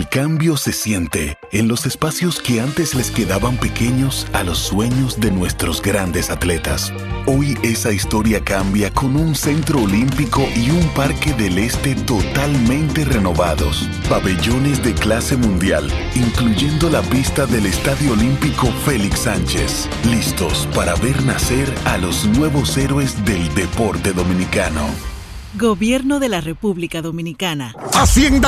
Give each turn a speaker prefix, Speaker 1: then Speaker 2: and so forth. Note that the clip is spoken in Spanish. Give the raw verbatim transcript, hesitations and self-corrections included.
Speaker 1: cambio se siente en los espacios que antes les quedaban pequeños a los sueños de nuestros grandes atletas. Hoy esa historia cambia con un centro olímpico y un parque del este totalmente renovados. Pabellones de clase mundial, incluyendo la pista del Estadio Olímpico Félix Sánchez. Listos para ver nacer a los nuevos héroes del deporte dominicano.
Speaker 2: Gobierno de la República Dominicana.
Speaker 3: Hacienda